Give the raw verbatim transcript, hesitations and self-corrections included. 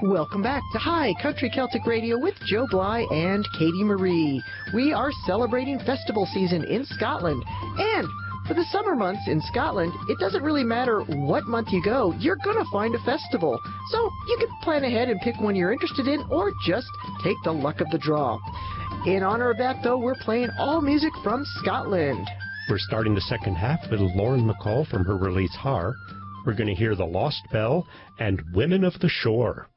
Welcome back to High Country Celtic Radio with Joe Bly and Katie Marie. We are celebrating festival season in Scotland. And for the summer months in Scotland, it doesn't really matter what month you go, you're going to find a festival. So you can plan ahead and pick one you're interested in or just take the luck of the draw. In honor of that, though, we're playing all music from Scotland. We're starting the second half with Lauren McCall from her release Har. We're going to hear The Lost Bell and Women of the Shore.